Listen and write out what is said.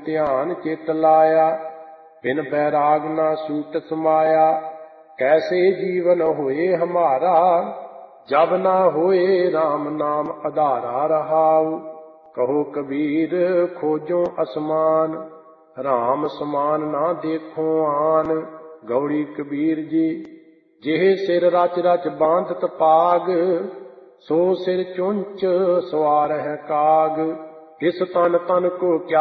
ਧਿਆਨ ਚਿਤ ਲਾਇਆ। ਬਿਨ ਬੈਰਾਗ ਨਾ ਛੂਟ ਸਮਾਇਆ। ਕੈਸੇ ਜੀਵਨ ਹੋਏ ਹਮਾਰਾ, ਜਬ ਨਾ ਹੋਏ RAM ਨਾਮ ਆਧਾਰਾ ਰਹਾਉ। ਕਹੋ ਕਬੀਰ ਖੋਜੋ ਅਸਮਾਨ, RAM ਸਮਾਨ ਨਾ ਦੇਖੋ ਆਨ। ਗੌੜੀ ਕਬੀਰ ਜੀ ਜਿਹੇ ਸਿਰ ਰਚ ਰਚ ਬਾਂਧਤ ਪਾਗ, ਸੋ ਸਿਰ ਚੁੰਚ ਸਵਾਰਹਿ ਕਾਗ। ਇਸ ਤਨ ਤਨ ਕੋ ਕਿਆ